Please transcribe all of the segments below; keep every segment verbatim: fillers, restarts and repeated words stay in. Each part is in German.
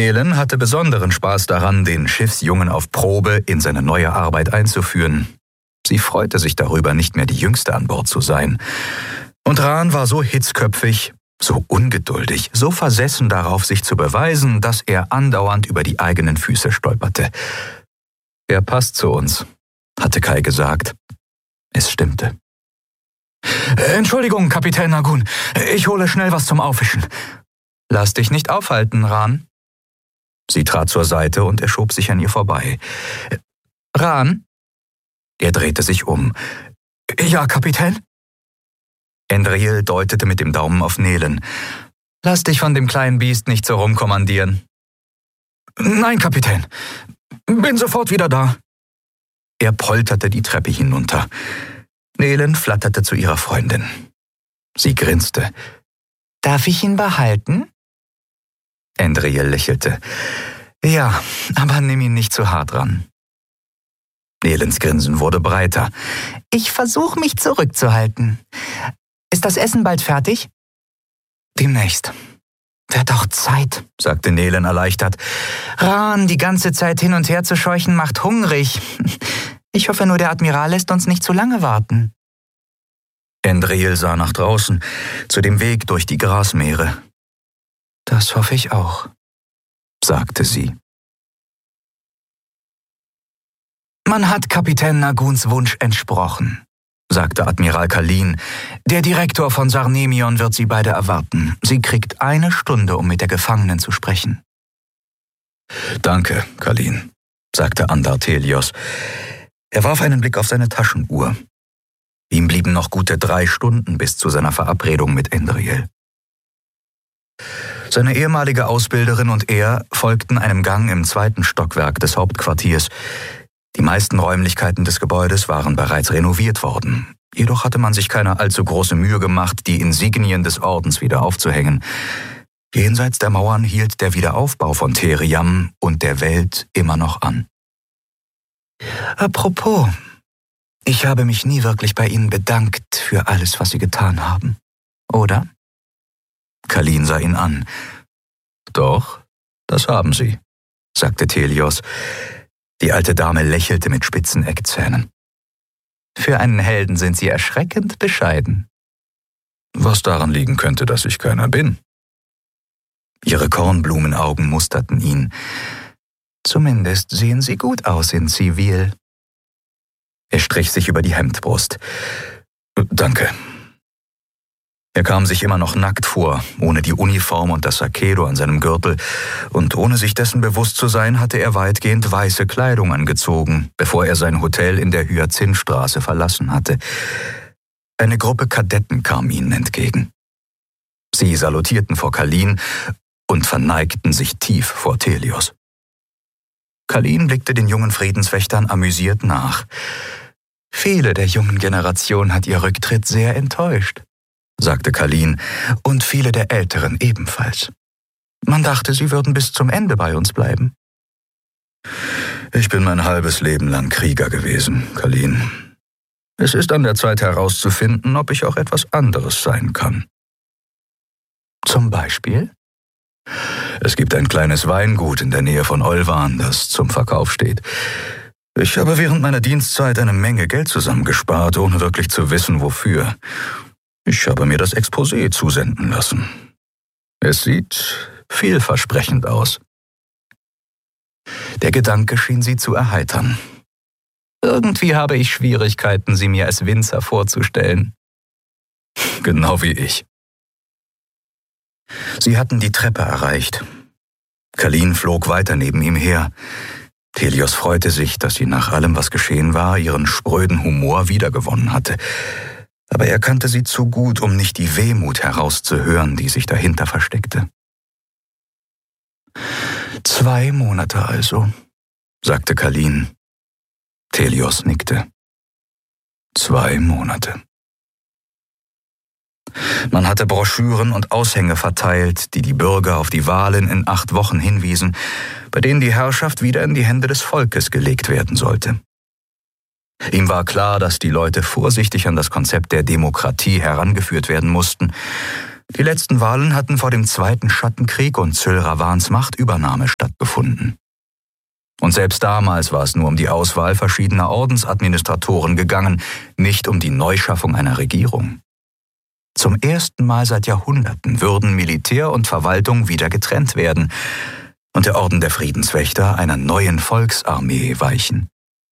Nelen hatte besonderen Spaß daran, den Schiffsjungen auf Probe in seine neue Arbeit einzuführen. Sie freute sich darüber, nicht mehr die Jüngste an Bord zu sein. Und Ran war so hitzköpfig, so ungeduldig, so versessen darauf, sich zu beweisen, dass er andauernd über die eigenen Füße stolperte. »Er passt zu uns«, hatte Kai gesagt. Es stimmte. »Entschuldigung, Kapitän Nagun, ich hole schnell was zum Aufwischen.« »Lass dich nicht aufhalten, Ran.« Sie trat zur Seite und er schob sich an ihr vorbei. »Ran?« Er drehte sich um. »Ja, Kapitän?« Endril deutete mit dem Daumen auf Nelen. »Lass dich von dem kleinen Biest nicht so rumkommandieren.« »Nein, Kapitän. Bin sofort wieder da.« Er polterte die Treppe hinunter. Nelen flatterte zu ihrer Freundin. Sie grinste. »Darf ich ihn behalten?« Endril lächelte. »Ja, aber nimm ihn nicht zu hart ran.« Nelens Grinsen wurde breiter. »Ich versuche mich zurückzuhalten. Ist das Essen bald fertig?« »Demnächst.« »Wird doch Zeit«, sagte Nelen erleichtert. »Ran, die ganze Zeit hin und her zu scheuchen, macht hungrig. Ich hoffe nur, der Admiral lässt uns nicht zu lange warten.« Endril sah nach draußen, zu dem Weg durch die Grasmeere. »Das hoffe ich auch«, sagte sie. »Man hat Kapitän Naguns Wunsch entsprochen«, sagte Admiral Kalin. »Der Direktor von Sarnemion wird Sie beide erwarten. Sie kriegt eine Stunde, um mit der Gefangenen zu sprechen.« »Danke, Kalin«, sagte Andartelios. Er warf einen Blick auf seine Taschenuhr. Ihm blieben noch gute drei Stunden bis zu seiner Verabredung mit Endril. Seine ehemalige Ausbilderin und er folgten einem Gang im zweiten Stockwerk des Hauptquartiers. Die meisten Räumlichkeiten des Gebäudes waren bereits renoviert worden. Jedoch hatte man sich keine allzu große Mühe gemacht, die Insignien des Ordens wieder aufzuhängen. Jenseits der Mauern hielt der Wiederaufbau von Theriam und der Welt immer noch an. »Apropos, ich habe mich nie wirklich bei Ihnen bedankt für alles, was Sie getan haben, oder?« Kalin sah ihn an. »Doch, das haben Sie«, sagte Telios. Die alte Dame lächelte mit spitzen Eckzähnen. »Für einen Helden sind Sie erschreckend bescheiden.« »Was daran liegen könnte, dass ich keiner bin?« Ihre Kornblumenaugen musterten ihn. »Zumindest sehen Sie gut aus in Zivil.« Er strich sich über die Hemdbrust. »Danke.« Er kam sich immer noch nackt vor, ohne die Uniform und das Sakedo an seinem Gürtel, und ohne sich dessen bewusst zu sein, hatte er weitgehend weiße Kleidung angezogen, bevor er sein Hotel in der Hyazinthstraße verlassen hatte. Eine Gruppe Kadetten kam ihnen entgegen. Sie salutierten vor Kalin und verneigten sich tief vor Telios. Kalin blickte den jungen Friedenswächtern amüsiert nach. »Viele der jungen Generation hat ihr Rücktritt sehr enttäuscht«, sagte Kalin, »und viele der Älteren ebenfalls. Man dachte, sie würden bis zum Ende bei uns bleiben.« »Ich bin mein halbes Leben lang Krieger gewesen, Kalin. Es ist an der Zeit herauszufinden, ob ich auch etwas anderes sein kann.« »Zum Beispiel?« »Es gibt ein kleines Weingut in der Nähe von Olvan, das zum Verkauf steht. Ich habe während meiner Dienstzeit eine Menge Geld zusammengespart, ohne wirklich zu wissen, wofür. Ich habe mir das Exposé zusenden lassen. Es sieht vielversprechend aus.« Der Gedanke schien sie zu erheitern. »Irgendwie habe ich Schwierigkeiten, sie mir als Winzer vorzustellen.« »Genau wie ich.« Sie hatten die Treppe erreicht. Kalin flog weiter neben ihm her. Telios freute sich, dass sie nach allem, was geschehen war, ihren spröden Humor wiedergewonnen hatte. Aber er kannte sie zu gut, um nicht die Wehmut herauszuhören, die sich dahinter versteckte. »Zwei Monate also«, sagte Kalin. Telios nickte. Zwei Monate. Man hatte Broschüren und Aushänge verteilt, die die Bürger auf die Wahlen in acht Wochen hinwiesen, bei denen die Herrschaft wieder in die Hände des Volkes gelegt werden sollte. Ihm war klar, dass die Leute vorsichtig an das Konzept der Demokratie herangeführt werden mussten, Die letzten Wahlen hatten vor dem Zweiten Schattenkrieg und Syl Ravans Machtübernahme stattgefunden. Und selbst damals war es nur um die Auswahl verschiedener Ordensadministratoren gegangen, nicht um die Neuschaffung einer Regierung. Zum ersten Mal seit Jahrhunderten würden Militär und Verwaltung wieder getrennt werden und der Orden der Friedenswächter einer neuen Volksarmee weichen.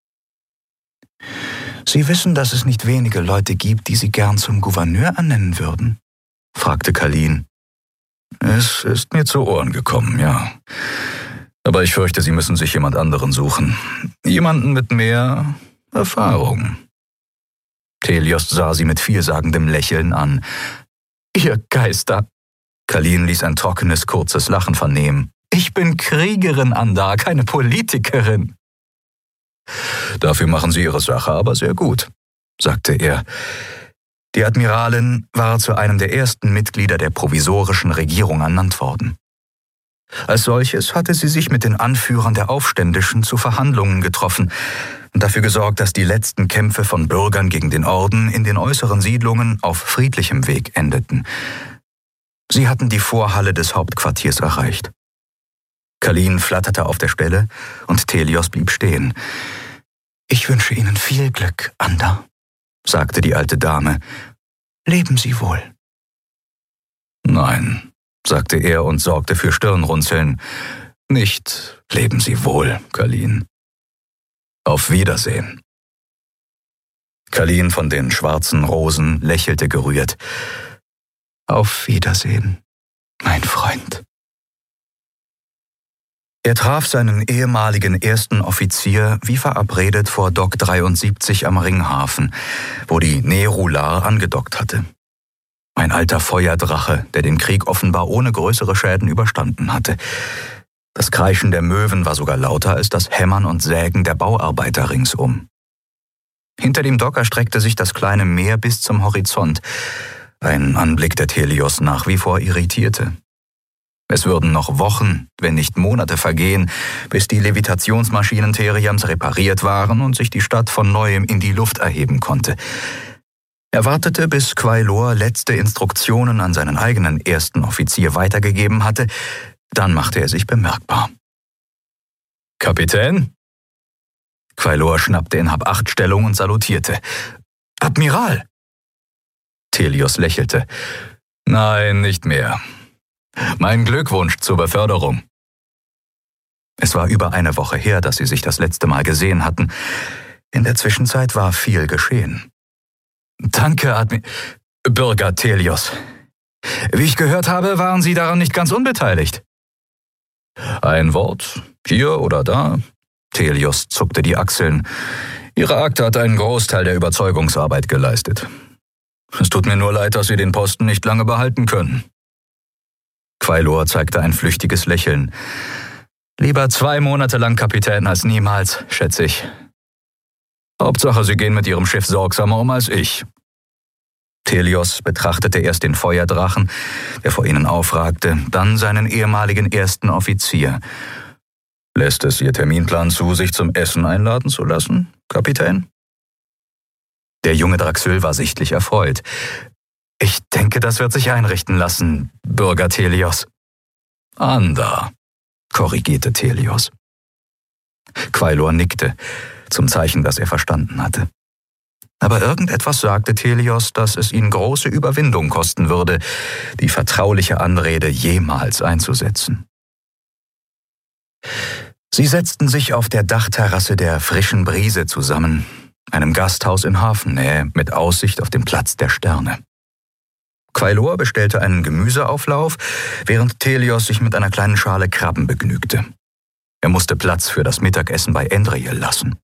»Sie wissen, dass es nicht wenige Leute gibt, die Sie gern zum Gouverneur ernennen würden?« fragte Kalin. »Es ist mir zu Ohren gekommen, ja. Aber ich fürchte, Sie müssen sich jemand anderen suchen. Jemanden mit mehr Erfahrung.« Telios sah sie mit vielsagendem Lächeln an. »Ihr Geister!« Kalin ließ ein trockenes, kurzes Lachen vernehmen. »Ich bin Kriegerin, Andar, keine Politikerin.« »Dafür machen Sie Ihre Sache aber sehr gut«, sagte er. Die Admiralin war zu einem der ersten Mitglieder der provisorischen Regierung ernannt worden. Als solches hatte sie sich mit den Anführern der Aufständischen zu Verhandlungen getroffen und dafür gesorgt, dass die letzten Kämpfe von Bürgern gegen den Orden in den äußeren Siedlungen auf friedlichem Weg endeten. Sie hatten die Vorhalle des Hauptquartiers erreicht. Kalin flatterte auf der Stelle und Telios blieb stehen. »Ich wünsche Ihnen viel Glück, Andar«, sagte die alte Dame. »Leben Sie wohl.« »Nein«, sagte er und sorgte für Stirnrunzeln. »Nicht leben Sie wohl, Kalin. Auf Wiedersehen.« Kalin von den schwarzen Rosen lächelte gerührt. »Auf Wiedersehen, mein Freund.« Er traf seinen ehemaligen ersten Offizier wie verabredet vor Dock dreiundsiebzig am Ringhafen, wo die Nerular angedockt hatte. Ein alter Feuerdrache, der den Krieg offenbar ohne größere Schäden überstanden hatte. Das Kreischen der Möwen war sogar lauter als das Hämmern und Sägen der Bauarbeiter ringsum. Hinter dem Dock erstreckte sich das kleine Meer bis zum Horizont, ein Anblick, der Telios nach wie vor irritierte. Es würden noch Wochen, wenn nicht Monate vergehen, bis die Levitationsmaschinen Theriams repariert waren und sich die Stadt von Neuem in die Luft erheben konnte. Er wartete, bis Quailor letzte Instruktionen an seinen eigenen ersten Offizier weitergegeben hatte, dann machte er sich bemerkbar. »Kapitän?« Quailor schnappte in Hab-Acht-Stellung und salutierte. »Admiral!« Telios lächelte. »Nein, nicht mehr. Mein Glückwunsch zur Beförderung.« Es war über eine Woche her, dass sie sich das letzte Mal gesehen hatten. In der Zwischenzeit war viel geschehen. »Danke, Admi... Bürger Telios. Wie ich gehört habe, waren Sie daran nicht ganz unbeteiligt.« »Ein Wort, hier oder da.« Telios zuckte die Achseln. »Ihre Akte hat einen Großteil der Überzeugungsarbeit geleistet. Es tut mir nur leid, dass Sie den Posten nicht lange behalten können.« Quailor zeigte ein flüchtiges Lächeln. »Lieber zwei Monate lang Kapitän als niemals, schätze ich. Hauptsache, Sie gehen mit Ihrem Schiff sorgsamer um als ich.« Telios betrachtete erst den Feuerdrachen, der vor ihnen aufragte, dann seinen ehemaligen ersten Offizier. »Lässt es Ihr Terminplan zu, sich zum Essen einladen zu lassen, Kapitän?« Der junge Draxyl war sichtlich erfreut. »Ich denke, das wird sich einrichten lassen, Bürger Telios.« »Andar«, korrigierte Telios. Quailor nickte, zum Zeichen, dass er verstanden hatte. Aber irgendetwas sagte Telios, dass es ihn große Überwindung kosten würde, die vertrauliche Anrede jemals einzusetzen. Sie setzten sich auf der Dachterrasse der Frischen Brise zusammen, einem Gasthaus in Hafennähe mit Aussicht auf den Platz der Sterne. Quailor bestellte einen Gemüseauflauf, während Telios sich mit einer kleinen Schale Krabben begnügte. Er musste Platz für das Mittagessen bei Endriel lassen.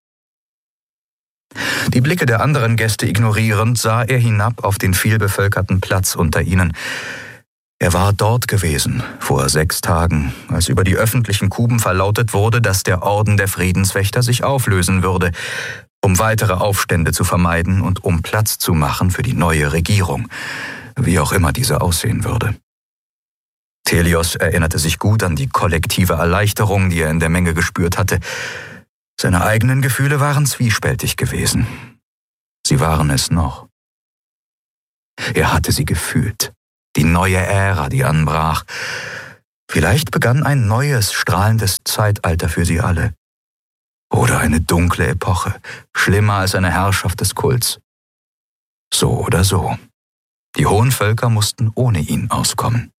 Die Blicke der anderen Gäste ignorierend, sah er hinab auf den vielbevölkerten Platz unter ihnen. Er war dort gewesen, vor sechs Tagen, als über die öffentlichen Kuben verlautet wurde, dass der Orden der Friedenswächter sich auflösen würde, um weitere Aufstände zu vermeiden und um Platz zu machen für die neue Regierung, wie auch immer diese aussehen würde. Telios erinnerte sich gut an die kollektive Erleichterung, die er in der Menge gespürt hatte. Seine eigenen Gefühle waren zwiespältig gewesen. Sie waren es noch. Er hatte sie gefühlt. die neue Ära, die anbrach. Vielleicht begann ein neues, strahlendes Zeitalter für sie alle. Oder eine dunkle Epoche, schlimmer als eine Herrschaft des Kults. So oder so. Die hohen Völker mussten ohne ihn auskommen.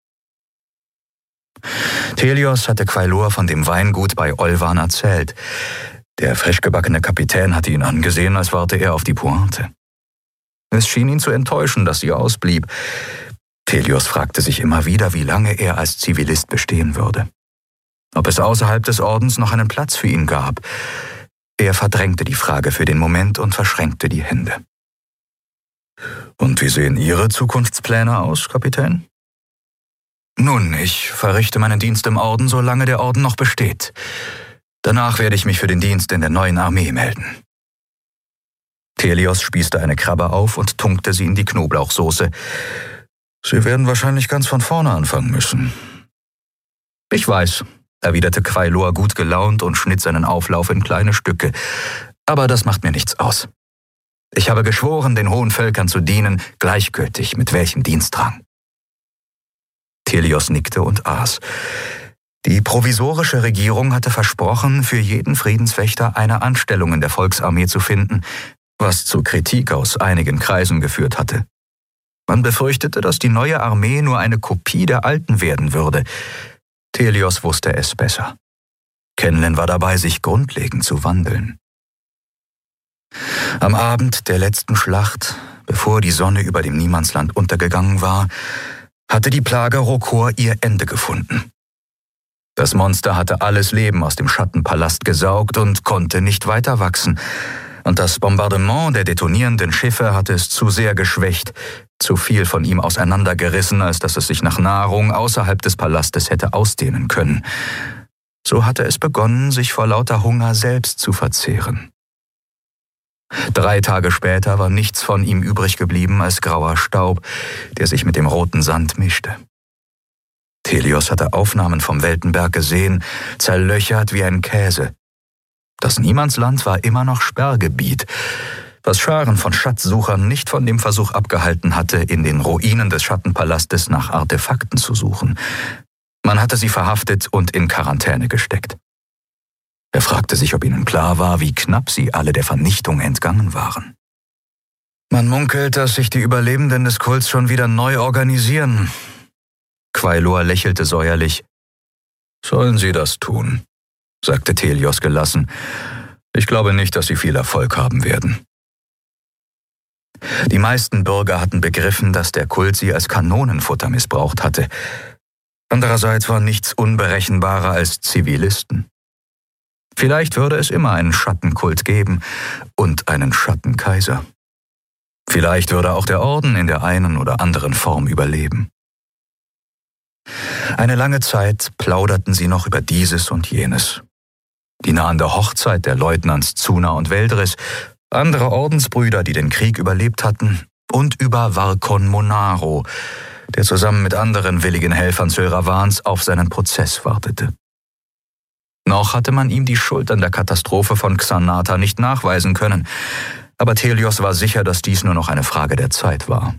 Thelios hatte Quailor von dem Weingut bei Olvan erzählt. Der frischgebackene Kapitän hatte ihn angesehen, als warte er auf die Pointe. Es schien ihn zu enttäuschen, dass sie ausblieb. Thelios fragte sich immer wieder, wie lange er als Zivilist bestehen würde. Ob es außerhalb des Ordens noch einen Platz für ihn gab. Er verdrängte die Frage für den Moment und verschränkte die Hände. »Und wie sehen Ihre Zukunftspläne aus, Kapitän?« »Nun, ich verrichte meinen Dienst im Orden, solange der Orden noch besteht. Danach werde ich mich für den Dienst in der neuen Armee melden.« Thelios spießte eine Krabbe auf und tunkte sie in die Knoblauchsoße. »Sie werden wahrscheinlich ganz von vorne anfangen müssen.« »Ich weiß«, erwiderte Quailor gut gelaunt und schnitt seinen Auflauf in kleine Stücke. »Aber das macht mir nichts aus. Ich habe geschworen, den hohen Völkern zu dienen, gleichgültig mit welchem Dienstrang.« Thelios nickte und aß. Die provisorische Regierung hatte versprochen, für jeden Friedenswächter eine Anstellung in der Volksarmee zu finden, was zu Kritik aus einigen Kreisen geführt hatte. Man befürchtete, dass die neue Armee nur eine Kopie der alten werden würde. Thelios wusste es besser. Kenlen war dabei, sich grundlegend zu wandeln. Am Abend der letzten Schlacht, bevor die Sonne über dem Niemandsland untergegangen war, hatte die Plage Rokor ihr Ende gefunden. Das Monster hatte alles Leben aus dem Schattenpalast gesaugt und konnte nicht weiter wachsen. Und das Bombardement der detonierenden Schiffe hatte es zu sehr geschwächt, zu viel von ihm auseinandergerissen, als dass es sich nach Nahrung außerhalb des Palastes hätte ausdehnen können. So hatte es begonnen, sich vor lauter Hunger selbst zu verzehren. Drei Tage später war nichts von ihm übrig geblieben als grauer Staub, der sich mit dem roten Sand mischte. Thelios hatte Aufnahmen vom Weltenberg gesehen, zerlöchert wie ein Käse. Das Niemandsland war immer noch Sperrgebiet, was Scharen von Schatzsuchern nicht von dem Versuch abgehalten hatte, in den Ruinen des Schattenpalastes nach Artefakten zu suchen. Man hatte sie verhaftet und in Quarantäne gesteckt. Er fragte sich, ob ihnen klar war, wie knapp sie alle der Vernichtung entgangen waren. Man munkelt, dass sich die Überlebenden des Kults schon wieder neu organisieren. Quailor lächelte säuerlich. »Sollen sie das tun?« sagte Thelios gelassen. »Ich glaube nicht, dass sie viel Erfolg haben werden.« Die meisten Bürger hatten begriffen, dass der Kult sie als Kanonenfutter missbraucht hatte. Andererseits war nichts unberechenbarer als Zivilisten. Vielleicht würde es immer einen Schattenkult geben und einen Schattenkaiser. Vielleicht würde auch der Orden in der einen oder anderen Form überleben. Eine lange Zeit plauderten sie noch über dieses und jenes. Die nahende Hochzeit der Leutnants Zuna und Veldris, andere Ordensbrüder, die den Krieg überlebt hatten, und über Varkon Monaro, der zusammen mit anderen willigen Helfern Sylravans auf seinen Prozess wartete. Noch hatte man ihm die Schuld an der Katastrophe von Xanatha nicht nachweisen können, aber Thelios war sicher, dass dies nur noch eine Frage der Zeit war.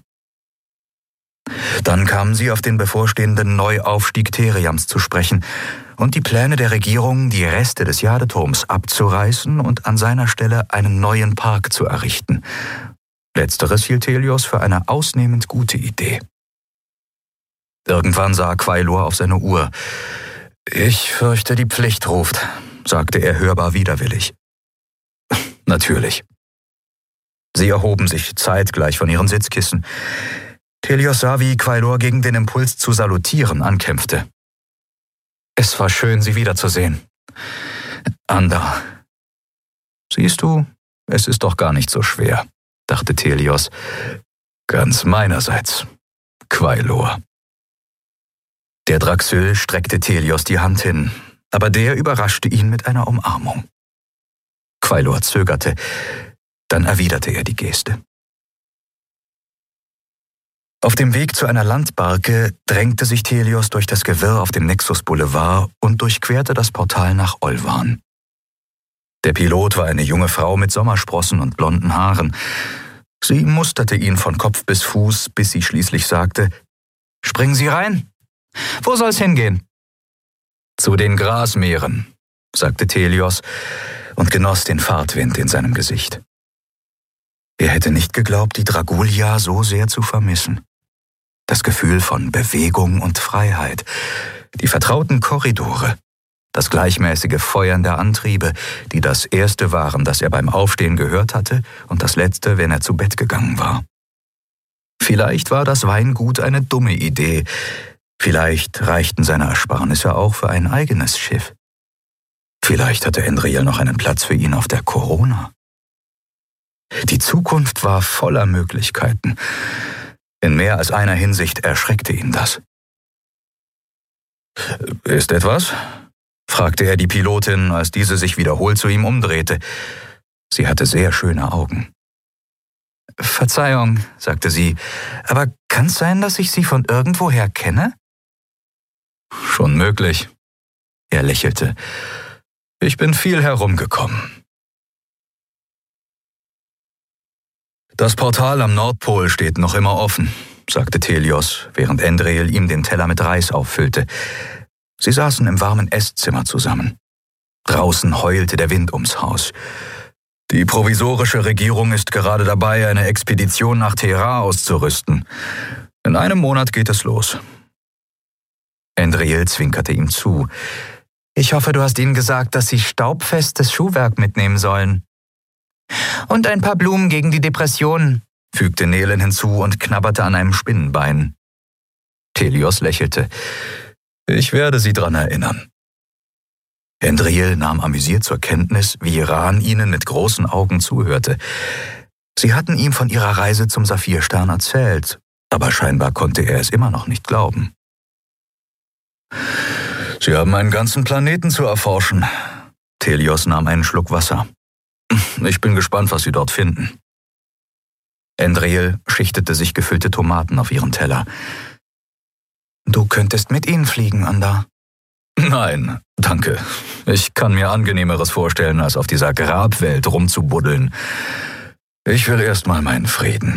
Dann kamen sie auf den bevorstehenden Neuaufstieg Theriams zu sprechen und die Pläne der Regierung, die Reste des Jadeturms abzureißen und an seiner Stelle einen neuen Park zu errichten. Letzteres hielt Thelios für eine ausnehmend gute Idee. Irgendwann sah Quailor auf seine Uhr. »Ich fürchte, die Pflicht ruft«, sagte er hörbar widerwillig. »Natürlich.« Sie erhoben sich zeitgleich von ihren Sitzkissen. Thelios sah, wie Quailor gegen den Impuls zu salutieren ankämpfte. »Es war schön, Sie wiederzusehen. Anda.« »Siehst du, es ist doch gar nicht so schwer«, dachte Thelios. »Ganz meinerseits, Quailor.« Der Draxyl streckte Thelios die Hand hin, aber der überraschte ihn mit einer Umarmung. Quailor zögerte, dann erwiderte er die Geste. Auf dem Weg zu einer Landbarke drängte sich Thelios durch das Gewirr auf dem Nexus Boulevard und durchquerte das Portal nach Olvan. Der Pilot war eine junge Frau mit Sommersprossen und blonden Haaren. Sie musterte ihn von Kopf bis Fuß, bis sie schließlich sagte, Springen Sie rein. Wo soll's hingehen? Zu den Grasmeeren, sagte Thelios und genoss den Fahrtwind in seinem Gesicht. Er hätte nicht geglaubt, die Dragulia so sehr zu vermissen. Das Gefühl von Bewegung und Freiheit, die vertrauten Korridore, das gleichmäßige Feuern der Antriebe, die das erste waren, das er beim Aufstehen gehört hatte, und das letzte, wenn er zu Bett gegangen war. Vielleicht war das Weingut eine dumme Idee, vielleicht reichten seine Ersparnisse auch für ein eigenes Schiff. Vielleicht hatte Endriel noch einen Platz für ihn auf der Corona. Die Zukunft war voller Möglichkeiten. In mehr als einer Hinsicht erschreckte ihn das. »Ist etwas?« fragte er die Pilotin, als diese sich wiederholt zu ihm umdrehte. Sie hatte sehr schöne Augen. »Verzeihung«, sagte sie, »aber kann's sein, dass ich Sie von irgendwoher kenne?« »Schon möglich.« Er lächelte. »Ich bin viel herumgekommen.« »Das Portal am Nordpol steht noch immer offen«, sagte Thelios, während Endriel ihm den Teller mit Reis auffüllte. Sie saßen im warmen Esszimmer zusammen. Draußen heulte der Wind ums Haus. Die provisorische Regierung ist gerade dabei, eine Expedition nach Thera auszurüsten. In einem Monat geht es los. Endriel zwinkerte ihm zu. »Ich hoffe, du hast ihnen gesagt, dass sie staubfestes Schuhwerk mitnehmen sollen.« »Und ein paar Blumen gegen die Depressionen«, fügte Nelen hinzu und knabberte an einem Spinnenbein. Thelios lächelte. »Ich werde Sie dran erinnern.« Endriel nahm amüsiert zur Kenntnis, wie Ran ihnen mit großen Augen zuhörte. Sie hatten ihm von ihrer Reise zum Saphirstern erzählt, aber scheinbar konnte er es immer noch nicht glauben. »Sie haben einen ganzen Planeten zu erforschen.« Thelios nahm einen Schluck Wasser. »Ich bin gespannt, was Sie dort finden.« Endriel schichtete sich gefüllte Tomaten auf ihren Teller. »Du könntest mit ihnen fliegen, Anda.« »Nein, danke. Ich kann mir Angenehmeres vorstellen, als auf dieser Grabwelt rumzubuddeln. Ich will erst mal meinen Frieden.«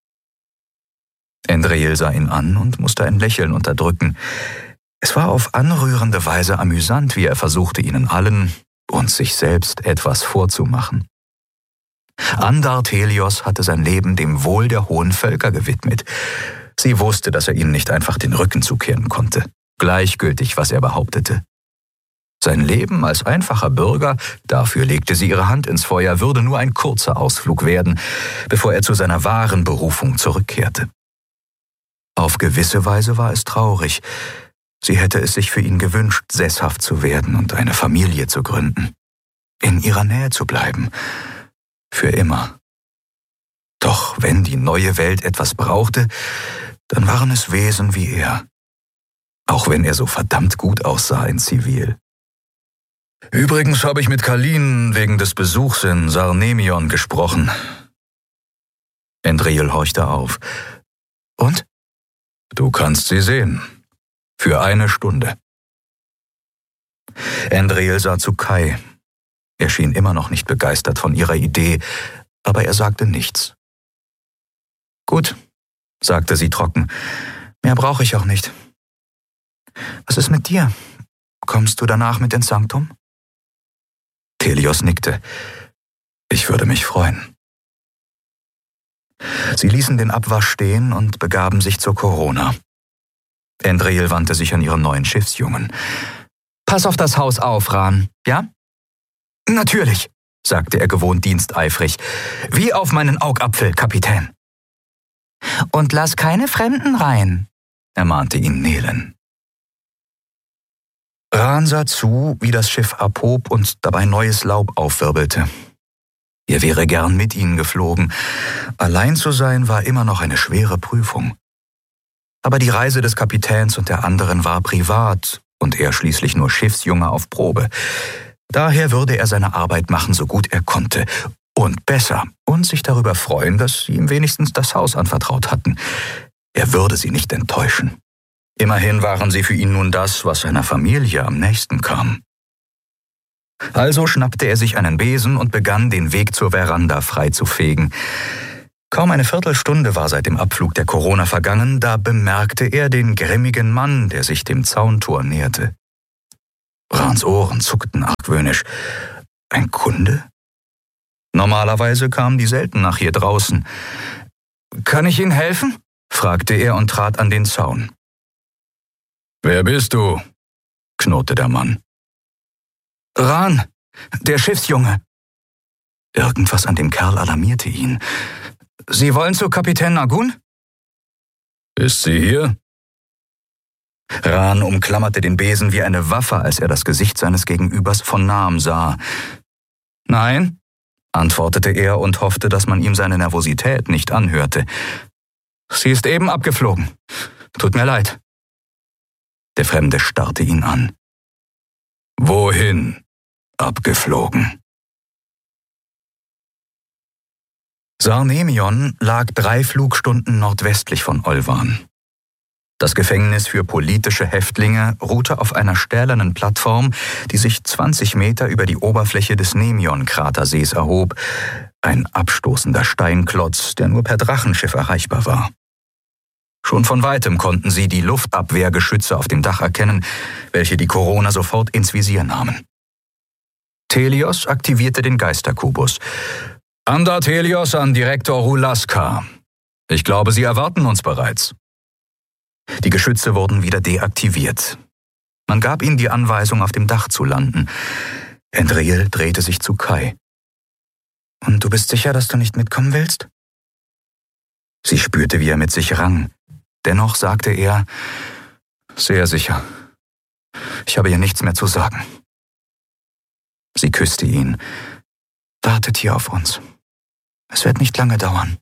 Endriel sah ihn an und musste ein Lächeln unterdrücken. Es war auf anrührende Weise amüsant, wie er versuchte, ihnen allen und sich selbst etwas vorzumachen. Andar Thelios hatte sein Leben dem Wohl der hohen Völker gewidmet. Sie wusste, dass er ihnen nicht einfach den Rücken zukehren konnte, gleichgültig, was er behauptete. Sein Leben als einfacher Bürger, dafür legte sie ihre Hand ins Feuer, würde nur ein kurzer Ausflug werden, bevor er zu seiner wahren Berufung zurückkehrte. Auf gewisse Weise war es traurig. Sie hätte es sich für ihn gewünscht, sesshaft zu werden und eine Familie zu gründen. In ihrer Nähe zu bleiben. Für immer. Doch wenn die neue Welt etwas brauchte, dann waren es Wesen wie er. Auch wenn er so verdammt gut aussah in Zivil. »Übrigens habe ich mit Kalin wegen des Besuchs in Sarnemion gesprochen.« Endriel horchte auf. »Und?« »Du kannst sie sehen. Für eine Stunde.« Endriel sah zu Kai. Er schien immer noch nicht begeistert von ihrer Idee, aber er sagte nichts. »Gut«, sagte sie trocken, »mehr brauche ich auch nicht. Was ist mit dir? Kommst du danach mit ins Sanktum?« Thelios nickte. »Ich würde mich freuen.« Sie ließen den Abwasch stehen und begaben sich zur Corona. Endriel wandte sich an ihren neuen Schiffsjungen. »Pass auf das Haus auf, Ran, ja?« »Natürlich«, sagte er gewohnt diensteifrig. »Wie auf meinen Augapfel, Kapitän.« »Und lass keine Fremden rein«, ermahnte ihn Nelen. Ran sah zu, wie das Schiff abhob und dabei neues Laub aufwirbelte. Er wäre gern mit ihnen geflogen. Allein zu sein war immer noch eine schwere Prüfung. Aber die Reise des Kapitäns und der anderen war privat und er schließlich nur Schiffsjunge auf Probe. Daher würde er seine Arbeit machen, so gut er konnte. Und besser. Und sich darüber freuen, dass sie ihm wenigstens das Haus anvertraut hatten. Er würde sie nicht enttäuschen. Immerhin waren sie für ihn nun das, was seiner Familie am nächsten kam. Also schnappte er sich einen Besen und begann, den Weg zur Veranda freizufegen. Kaum eine Viertelstunde war seit dem Abflug der Corona vergangen, da bemerkte er den grimmigen Mann, der sich dem Zauntor näherte. Rans Ohren zuckten argwöhnisch. Ein Kunde? Normalerweise kamen die selten nach hier draußen. »Kann ich Ihnen helfen?« fragte er und trat an den Zaun. »Wer bist du?« knurrte der Mann. »Ran, der Schiffsjunge.« Irgendwas an dem Kerl alarmierte ihn. »Sie wollen zu Kapitän Nagun?« »Ist sie hier?« Ran umklammerte den Besen wie eine Waffe, als er das Gesicht seines Gegenübers von nahem sah. »Nein«, antwortete er und hoffte, dass man ihm seine Nervosität nicht anhörte. »Sie ist eben abgeflogen. Tut mir leid.« Der Fremde starrte ihn an. »Wohin abgeflogen?« Sarnemion lag drei Flugstunden nordwestlich von Olvan. Das Gefängnis für politische Häftlinge ruhte auf einer stählernen Plattform, die sich zwanzig Meter über die Oberfläche des Nemion-Kratersees erhob, ein abstoßender Steinklotz, der nur per Drachenschiff erreichbar war. Schon von weitem konnten sie die Luftabwehrgeschütze auf dem Dach erkennen, welche die Corona sofort ins Visier nahmen. Telios aktivierte den Geisterkubus. »Anda Telios an Direktor Rulaska. Ich glaube, Sie erwarten uns bereits.« Die Geschütze wurden wieder deaktiviert. Man gab ihnen die Anweisung, auf dem Dach zu landen. Endriel drehte sich zu Kai. »Und du bist sicher, dass du nicht mitkommen willst?« Sie spürte, wie er mit sich rang. Dennoch sagte er, »Sehr sicher. Ich habe ihr nichts mehr zu sagen.« Sie küsste ihn. »Wartet hier auf uns. Es wird nicht lange dauern.«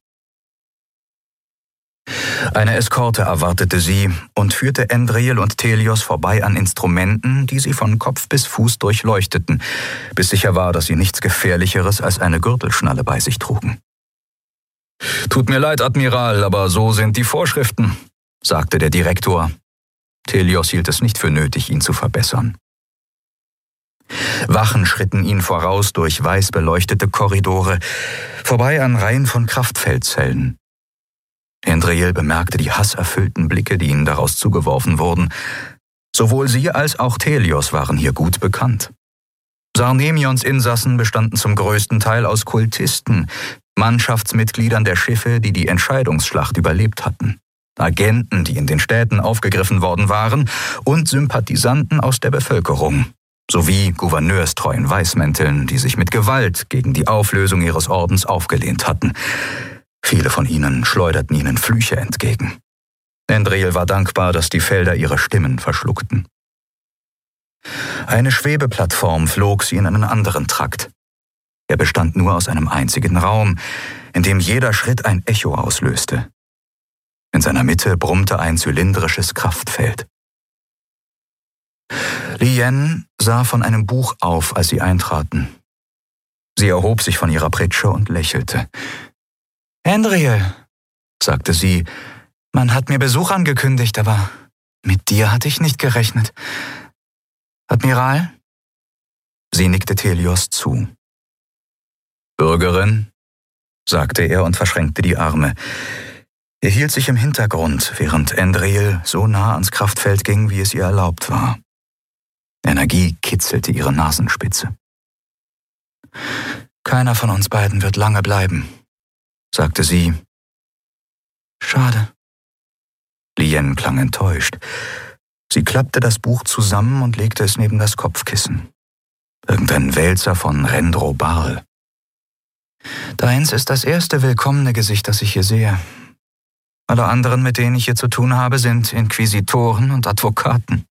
Eine Eskorte erwartete sie und führte Endriel und Telios vorbei an Instrumenten, die sie von Kopf bis Fuß durchleuchteten, bis sicher war, dass sie nichts Gefährlicheres als eine Gürtelschnalle bei sich trugen. »Tut mir leid, Admiral, aber so sind die Vorschriften«, sagte der Direktor. Telios hielt es nicht für nötig, ihn zu verbessern. Wachen schritten ihn voraus durch weiß beleuchtete Korridore, vorbei an Reihen von Kraftfeldzellen. Endriel bemerkte die hasserfüllten Blicke, die ihnen daraus zugeworfen wurden. Sowohl sie als auch Telios waren hier gut bekannt. Sarnemions Insassen bestanden zum größten Teil aus Kultisten, Mannschaftsmitgliedern der Schiffe, die die Entscheidungsschlacht überlebt hatten, Agenten, die in den Städten aufgegriffen worden waren, und Sympathisanten aus der Bevölkerung, sowie gouverneurstreuen Weißmänteln, die sich mit Gewalt gegen die Auflösung ihres Ordens aufgelehnt hatten. Viele von ihnen schleuderten ihnen Flüche entgegen. Endriel war dankbar, dass die Felder ihre Stimmen verschluckten. Eine Schwebeplattform flog sie in einen anderen Trakt. Er bestand nur aus einem einzigen Raum, in dem jeder Schritt ein Echo auslöste. In seiner Mitte brummte ein zylindrisches Kraftfeld. Lien sah von einem Buch auf, als sie eintraten. Sie erhob sich von ihrer Pritsche und lächelte. »Endriel«, sagte sie, »man hat mir Besuch angekündigt, aber mit dir hatte ich nicht gerechnet. Admiral?« Sie nickte Telios zu. »Bürgerin«, sagte er und verschränkte die Arme. Er hielt sich im Hintergrund, während Endriel so nah ans Kraftfeld ging, wie es ihr erlaubt war. Energie kitzelte ihre Nasenspitze. »Keiner von uns beiden wird lange bleiben«, sagte sie. »Schade.« Lien klang enttäuscht. Sie klappte das Buch zusammen und legte es neben das Kopfkissen. Irgendein Wälzer von Rendro Barl. »Deins ist das erste willkommene Gesicht, das ich hier sehe. Alle anderen, mit denen ich hier zu tun habe, sind Inquisitoren und Advokaten.«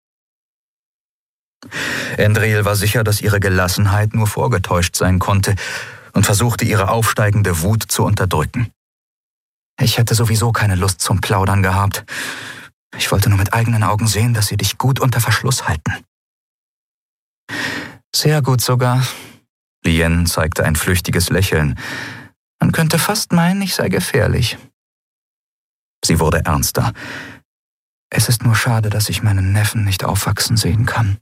Endriel war sicher, dass ihre Gelassenheit nur vorgetäuscht sein konnte und versuchte, ihre aufsteigende Wut zu unterdrücken. »Ich hätte sowieso keine Lust zum Plaudern gehabt. Ich wollte nur mit eigenen Augen sehen, dass sie dich gut unter Verschluss halten.« »Sehr gut sogar.« Lien zeigte ein flüchtiges Lächeln. »Man könnte fast meinen, ich sei gefährlich.« Sie wurde ernster. »Es ist nur schade, dass ich meinen Neffen nicht aufwachsen sehen kann.«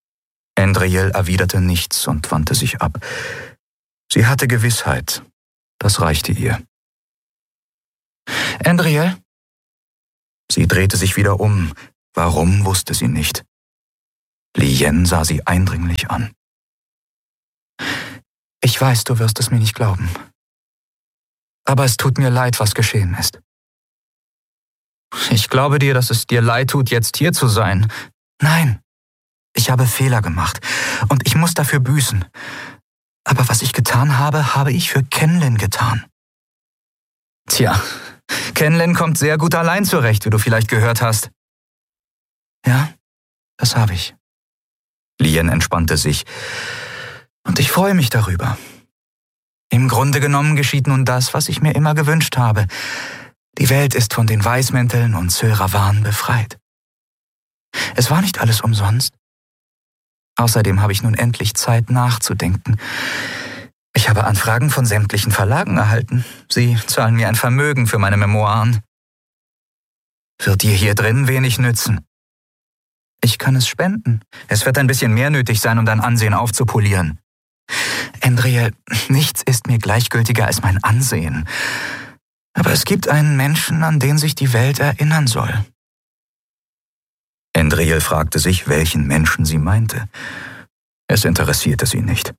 Endriel erwiderte nichts und wandte sich ab. Sie hatte Gewissheit. Das reichte ihr. »Andriel?« Sie drehte sich wieder um. Warum, wusste sie nicht. Lien sah sie eindringlich an. »Ich weiß, du wirst es mir nicht glauben. Aber es tut mir leid, was geschehen ist.« »Ich glaube dir, dass es dir leid tut, jetzt hier zu sein.« »Nein, ich habe Fehler gemacht und ich muss dafür büßen. Aber was ich getan habe, habe ich für Kenlin getan.« »Tja, Kenlin kommt sehr gut allein zurecht, wie du vielleicht gehört hast.« »Ja, das habe ich.« Lien entspannte sich. »Und ich freue mich darüber. Im Grunde genommen geschieht nun das, was ich mir immer gewünscht habe. Die Welt ist von den Weißmänteln und Sylravan befreit. Es war nicht alles umsonst. Außerdem habe ich nun endlich Zeit nachzudenken. Ich habe Anfragen von sämtlichen Verlagen erhalten. Sie zahlen mir ein Vermögen für meine Memoiren. Wird dir hier drin wenig nützen. Ich kann es spenden. Es wird ein bisschen mehr nötig sein, um dein Ansehen aufzupolieren. Andriel, nichts ist mir gleichgültiger als mein Ansehen. Aber es gibt einen Menschen, an den sich die Welt erinnern soll.« Andriel fragte sich, welchen Menschen sie meinte. Es interessierte sie nicht.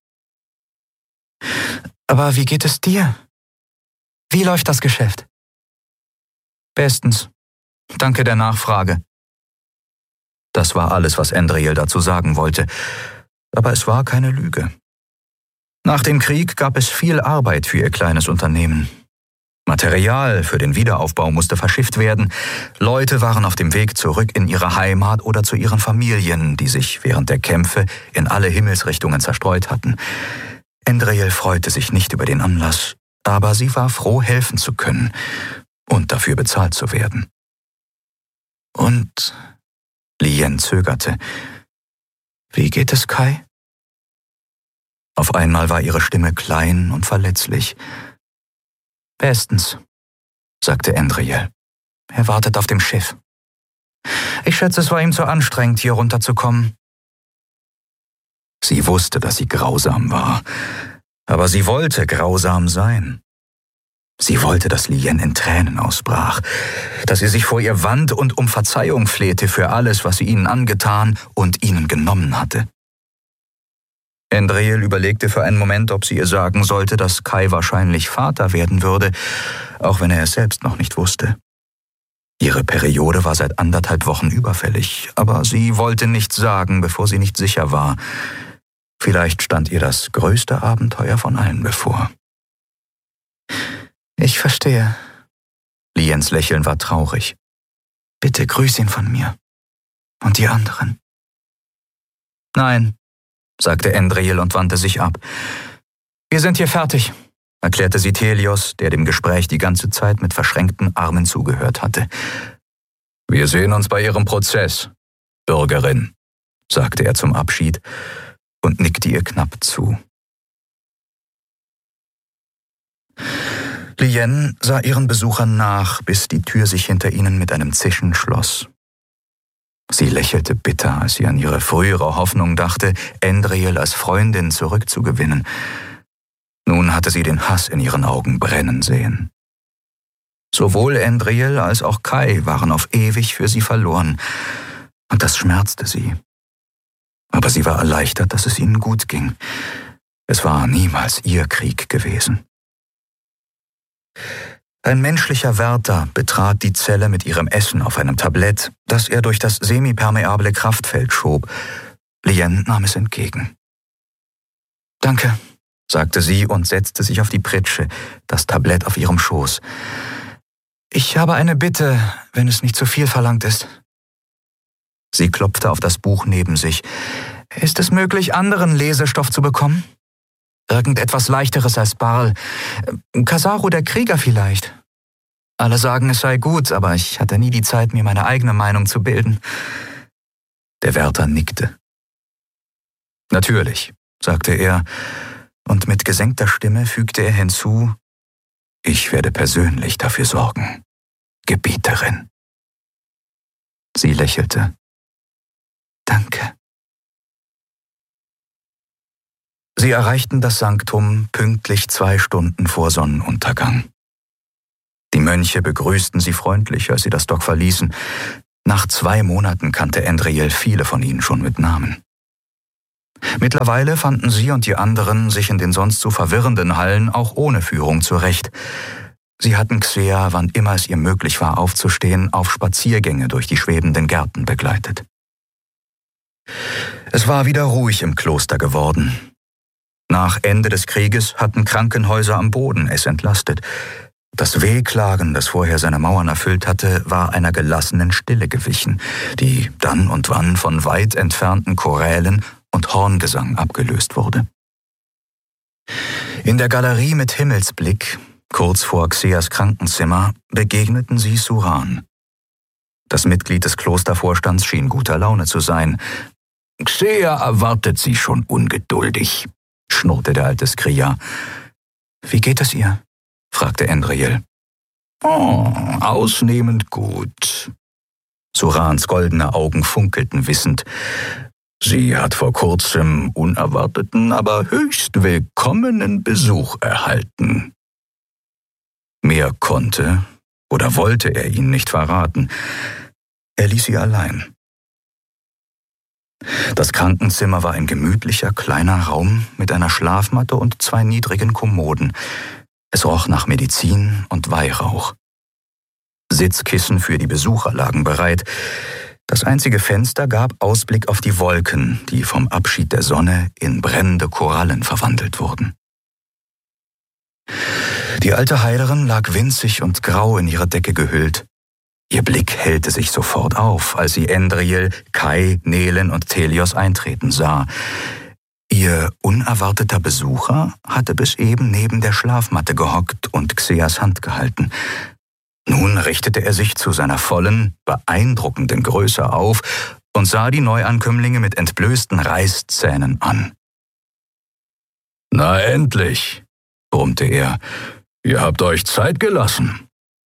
»Aber wie geht es dir? Wie läuft das Geschäft?« »Bestens. Danke der Nachfrage.« Das war alles, was Andriel dazu sagen wollte. Aber es war keine Lüge. Nach dem Krieg gab es viel Arbeit für ihr kleines Unternehmen. Material für den Wiederaufbau musste verschifft werden. Leute waren auf dem Weg zurück in ihre Heimat oder zu ihren Familien, die sich während der Kämpfe in alle Himmelsrichtungen zerstreut hatten. Andriel freute sich nicht über den Anlass, aber sie war froh, helfen zu können und dafür bezahlt zu werden. Und Lien zögerte. »Wie geht es Kai?« Auf einmal war ihre Stimme klein und verletzlich. »Bestens«, sagte Andriel. »Er wartet auf dem Schiff. Ich schätze, es war ihm zu anstrengend, hier runterzukommen.« Sie wusste, dass sie grausam war, aber sie wollte grausam sein. Sie wollte, dass Lien in Tränen ausbrach, dass sie sich vor ihr wand und um Verzeihung flehte für alles, was sie ihnen angetan und ihnen genommen hatte. Andriel überlegte für einen Moment, ob sie ihr sagen sollte, dass Kai wahrscheinlich Vater werden würde, auch wenn er es selbst noch nicht wusste. Ihre Periode war seit anderthalb Wochen überfällig, aber sie wollte nichts sagen, bevor sie nicht sicher war. Vielleicht stand ihr das größte Abenteuer von allen bevor. »Ich verstehe.« Liens Lächeln war traurig. »Bitte grüß ihn von mir. Und die anderen.« »Nein«, sagte Andriel und wandte sich ab. »Wir sind hier fertig«, erklärte sie Thelios, der dem Gespräch die ganze Zeit mit verschränkten Armen zugehört hatte. »Wir sehen uns bei Ihrem Prozess, Bürgerin«, sagte er zum Abschied und nickte ihr knapp zu. Lien sah ihren Besuchern nach, bis die Tür sich hinter ihnen mit einem Zischen schloss. Sie lächelte bitter, als sie an ihre frühere Hoffnung dachte, Andriel als Freundin zurückzugewinnen. Nun hatte sie den Hass in ihren Augen brennen sehen. Sowohl Andriel als auch Kai waren auf ewig für sie verloren, und das schmerzte sie. Aber sie war erleichtert, dass es ihnen gut ging. Es war niemals ihr Krieg gewesen. Ein menschlicher Wärter betrat die Zelle mit ihrem Essen auf einem Tablett, das er durch das semipermeable Kraftfeld schob. Lien nahm es entgegen. »Danke«, sagte sie und setzte sich auf die Pritsche, das Tablett auf ihrem Schoß. »Ich habe eine Bitte, wenn es nicht zu viel verlangt ist.« Sie klopfte auf das Buch neben sich. »Ist es möglich, anderen Lesestoff zu bekommen? Irgendetwas Leichteres als Barl. Kasaru der Krieger vielleicht. Alle sagen, es sei gut, aber ich hatte nie die Zeit, mir meine eigene Meinung zu bilden.« Der Wärter nickte. »Natürlich«, sagte er, und mit gesenkter Stimme fügte er hinzu, »Ich werde persönlich dafür sorgen, Gebieterin.« Sie lächelte. »Danke.« Sie erreichten das Sanktum pünktlich zwei Stunden vor Sonnenuntergang. Die Mönche begrüßten sie freundlich, als sie das Dock verließen. Nach zwei Monaten kannte Andriel viele von ihnen schon mit Namen. Mittlerweile fanden sie und die anderen sich in den sonst so verwirrenden Hallen auch ohne Führung zurecht. Sie hatten Xea, wann immer es ihr möglich war aufzustehen, auf Spaziergänge durch die schwebenden Gärten begleitet. Es war wieder ruhig im Kloster geworden. Nach Ende des Krieges hatten Krankenhäuser am Boden es entlastet. Das Wehklagen, das vorher seine Mauern erfüllt hatte, war einer gelassenen Stille gewichen, die dann und wann von weit entfernten Chorälen und Horngesang abgelöst wurde. In der Galerie mit Himmelsblick, kurz vor Xeas Krankenzimmer, begegneten sie Suran. Das Mitglied des Klostervorstands schien guter Laune zu sein. »Xea erwartet Sie schon ungeduldig«, schnurrte der alte Skria. »Wie geht es ihr?« fragte Andriel. »Oh, ausnehmend gut.« Surans goldene Augen funkelten wissend. »Sie hat vor kurzem unerwarteten, aber höchst willkommenen Besuch erhalten.« Mehr konnte oder wollte er ihnen nicht verraten. Er ließ sie allein. Das Krankenzimmer war ein gemütlicher, kleiner Raum mit einer Schlafmatte und zwei niedrigen Kommoden. Es roch nach Medizin und Weihrauch. Sitzkissen für die Besucher lagen bereit. Das einzige Fenster gab Ausblick auf die Wolken, die vom Abschied der Sonne in brennende Korallen verwandelt wurden. Die alte Heilerin lag winzig und grau in ihre Decke gehüllt. Ihr Blick hellte sich sofort auf, als sie Andriel, Kai, Nelen und Thelios eintreten sah. Ihr unerwarteter Besucher hatte bis eben neben der Schlafmatte gehockt und Xeas Hand gehalten. Nun richtete er sich zu seiner vollen, beeindruckenden Größe auf und sah die Neuankömmlinge mit entblößten Reißzähnen an. »Na endlich«, brummte er, »ihr habt euch Zeit gelassen.«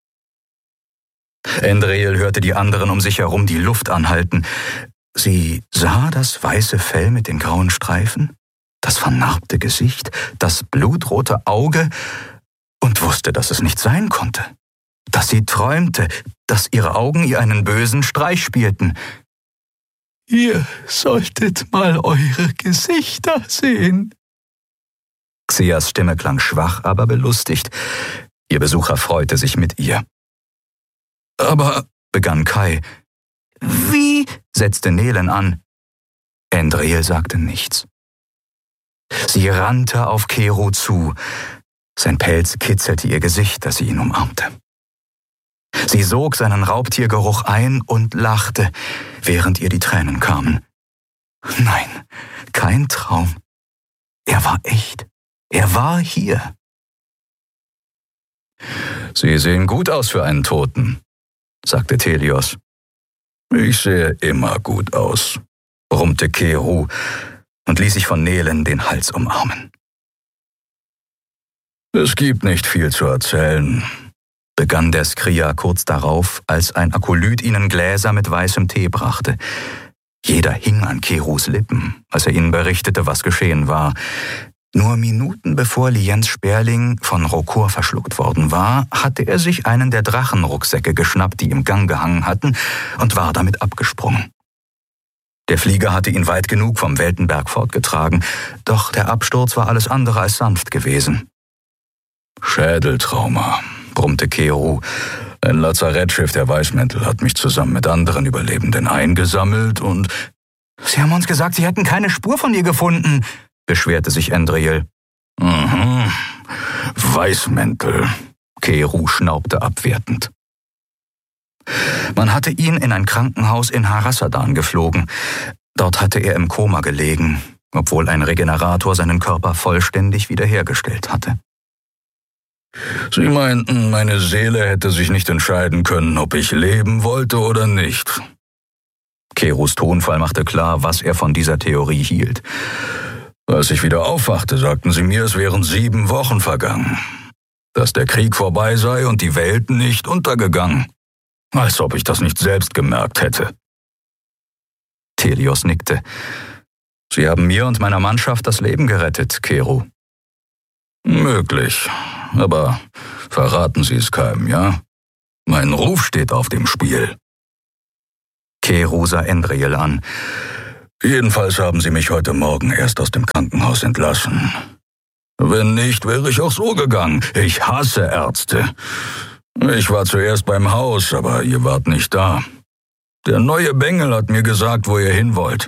Andriel hörte die anderen um sich herum die Luft anhalten. Sie sah das weiße Fell mit den grauen Streifen, das vernarbte Gesicht, das blutrote Auge und wusste, dass es nicht sein konnte, dass sie träumte, dass ihre Augen ihr einen bösen Streich spielten. »Ihr solltet mal eure Gesichter sehen.« Xeas Stimme klang schwach, aber belustigt. Ihr Besucher freute sich mit ihr. »Aber«, begann Kai. »Wie«, setzte Nelen an. Andriel sagte nichts. Sie rannte auf Kero zu. Sein Pelz kitzelte ihr Gesicht, als sie ihn umarmte. Sie sog seinen Raubtiergeruch ein und lachte, während ihr die Tränen kamen. Nein, kein Traum. Er war echt. Er war hier. »Sie sehen gut aus für einen Toten«, sagte Thelios. »Ich sehe immer gut aus«, brummte Kero und ließ sich von Nelen den Hals umarmen. »Es gibt nicht viel zu erzählen«, begann der Skria kurz darauf, als ein Akolyt ihnen Gläser mit weißem Tee brachte. Jeder hing an Keros Lippen, als er ihnen berichtete, was geschehen war. Nur Minuten bevor Liens Sperling von Rokor verschluckt worden war, hatte er sich einen der Drachenrucksäcke geschnappt, die im Gang gehangen hatten, und war damit abgesprungen. Der Flieger hatte ihn weit genug vom Weltenberg fortgetragen, doch der Absturz war alles andere als sanft gewesen. »Schädeltrauma«, brummte Kero. »Ein Lazarettschiff der Weißmäntel hat mich zusammen mit anderen Überlebenden eingesammelt und...« »Sie haben uns gesagt, Sie hätten keine Spur von ihr gefunden«, beschwerte sich Andriel. »Mhm, Weißmäntel«, Kero schnaubte abwertend. Man hatte ihn in ein Krankenhaus in Harasadan geflogen. Dort hatte er im Koma gelegen, obwohl ein Regenerator seinen Körper vollständig wiederhergestellt hatte. »Sie meinten, meine Seele hätte sich nicht entscheiden können, ob ich leben wollte oder nicht.« Keros Tonfall machte klar, was er von dieser Theorie hielt. »Als ich wieder aufwachte, sagten sie mir, es wären sieben Wochen vergangen. Dass der Krieg vorbei sei und die Welt nicht untergegangen. Als ob ich das nicht selbst gemerkt hätte.« Thelios nickte. Sie haben mir und meiner Mannschaft das Leben gerettet, Keru. Möglich, aber verraten Sie es keinem, ja? Mein Ruf steht auf dem Spiel. Keru sah Endriel an. Jedenfalls haben Sie mich heute Morgen erst aus dem Krankenhaus entlassen. Wenn nicht, wäre ich auch so gegangen. Ich hasse Ärzte. Ich war zuerst beim Haus, aber ihr wart nicht da. Der neue Bengel hat mir gesagt, wo ihr hin wollt.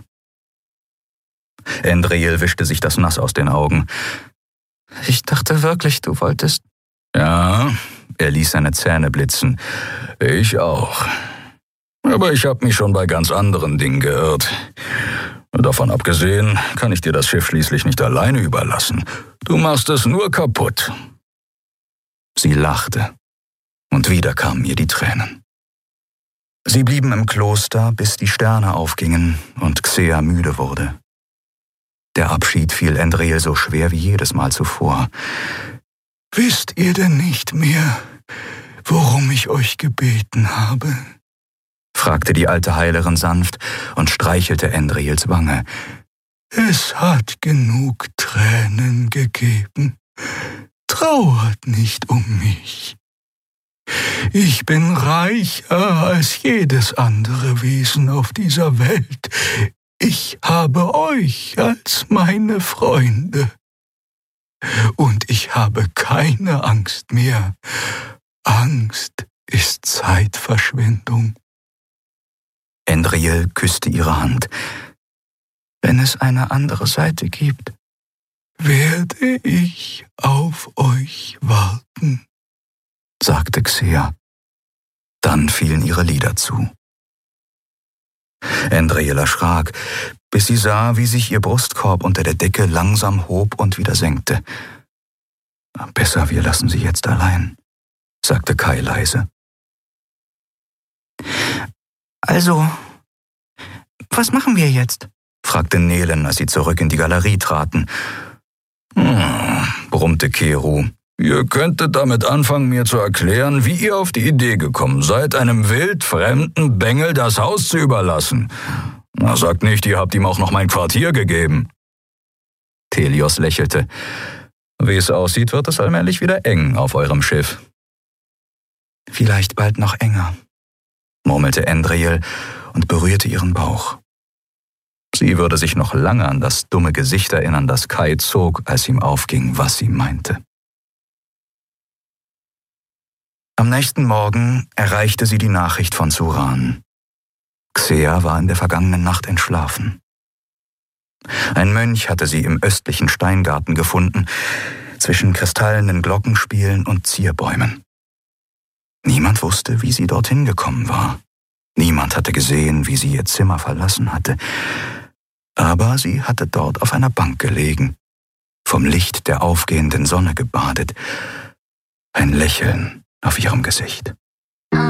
Endriel wischte sich das Nass aus den Augen. Ich dachte wirklich, du wolltest... Ja, er ließ seine Zähne blitzen. Ich auch. Aber ich habe mich schon bei ganz anderen Dingen geirrt. Davon abgesehen kann ich dir das Schiff schließlich nicht alleine überlassen. Du machst es nur kaputt. Sie lachte, und wieder kamen ihr die Tränen. Sie blieben im Kloster, bis die Sterne aufgingen und Xea müde wurde. Der Abschied fiel Endriel so schwer wie jedes Mal zuvor. »Wisst ihr denn nicht mehr, worum ich euch gebeten habe?« fragte die alte Heilerin sanft und streichelte Endriels Wange. »Es hat genug Tränen gegeben. Trauert nicht um mich. Ich bin reicher als jedes andere Wesen auf dieser Welt. Ich habe euch als meine Freunde. Und ich habe keine Angst mehr. Angst ist Zeitverschwendung.« Endriel küsste ihre Hand. »Wenn es eine andere Seite gibt, werde ich auf euch warten«, sagte Xea. Dann fielen ihre Lider zu. Endriel erschrak, bis sie sah, wie sich ihr Brustkorb unter der Decke langsam hob und wieder senkte. »Besser, wir lassen sie jetzt allein«, sagte Kai leise. »Also, was machen wir jetzt?« fragte Nelen, als sie zurück in die Galerie traten. Hm, brummte Keru. »Ihr könntet damit anfangen, mir zu erklären, wie ihr auf die Idee gekommen seid, einem wildfremden Bengel das Haus zu überlassen. Na, sagt nicht, ihr habt ihm auch noch mein Quartier gegeben.« Telios lächelte. »Wie es aussieht, wird es allmählich wieder eng auf eurem Schiff.« »Vielleicht bald noch enger«, murmelte Endriel und berührte ihren Bauch. Sie würde sich noch lange an das dumme Gesicht erinnern, das Kai zog, als ihm aufging, was sie meinte. Am nächsten Morgen erreichte sie die Nachricht von Suran. Xea war in der vergangenen Nacht entschlafen. Ein Mönch hatte sie im östlichen Steingarten gefunden, zwischen kristallenen Glockenspielen und Zierbäumen. Niemand wusste, wie sie dorthin gekommen war. Niemand hatte gesehen, wie sie ihr Zimmer verlassen hatte. Aber sie hatte dort auf einer Bank gelegen, vom Licht der aufgehenden Sonne gebadet, ein Lächeln auf ihrem Gesicht.